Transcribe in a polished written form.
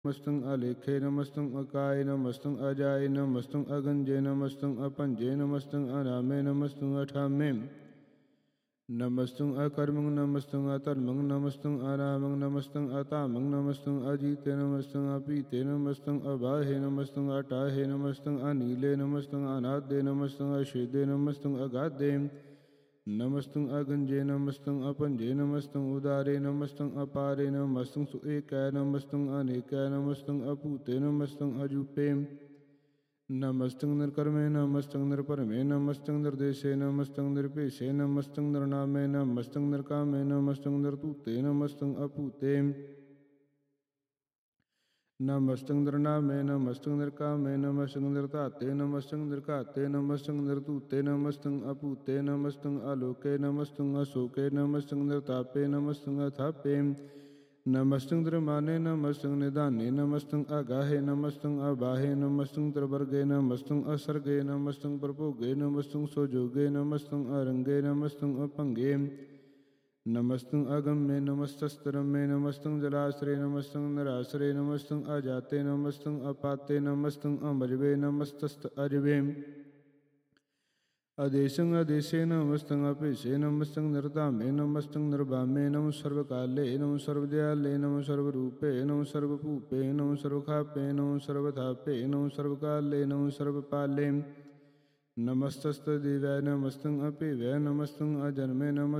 नमस्तं अलेखे नमस्तं अकाय नमस्तं अजाय नमस्तं अगंजे नमस्तं अपंजे नमस्तं अनामे नमस्तं अठामे नमस्तं अकर्मं नमस्तं अधर्मं नमस्तं अरामं नमस्तं अतामं नमस्तं अजीते नमस्तं अपीते नमस्तं अबाहे नमस्तं अटाहे नमस्तं अनीले नमस्तं अनादे नमस्तं अशेदे नमस्तं अगाधे नमस्तं अगंजे नमस्तं अपंजे नमस्तं उदारे नमस्तं अपारे नमस्तं सुएकै नमस्तं अनेकै नमस्तं अपूते नमस्तं अजूपे नमस्तं निर्कर्मे नमस्तं निर्परमे नमस्तं निर्देशे नमस्तं निर्पेशे नमस्तं निर्नामे नमस्तं निर्कामे नमस्तं निर्तूते नमस्तं अपूते नमस्तं निर्नामे नमस्तं निर्कामे नमस्तं निर्ताते नमस्तं निर्घाते नमस्तं निर्तूते नमस्तं अपूते नमस्तं आलोके नमस्तं अशोके नमस्तं निर्तापे नमस्तं अथापे नमस्तं द्रमाने नमस्तं निदाने नमस्तं अगाहे नमस्तं अबाहे नमस्तं त्रिवर्गे नमस्तं असर्गे नमस्तं प्रभोगे नमस्तं सोजोगे नमस्तं अरंगे नमस्तं अपंगे नमस्तं अगम्ये नमस्तस्त्रमे नमस्तं जलाश्रय नमस्तं निराश्रय नमस्तं अजाते नमस्तं अपाते नमस्तं अमजवे नमस्तस्त अजवे अदेशं अदेशे नमस्तं अपेशे नमस्तं निर्धामे नमस्तं निर्भामे नम सर्वकाले नम सर्वदयाले नम सर्वरूपे नम सर्वभूपे नम सर्वखापे नम सर्वधापे नम सर्वकाले नम सर्वपाले नमस्तस्तदेवाय नमस्तं अपेवाय नमस्तं अजन्मे नम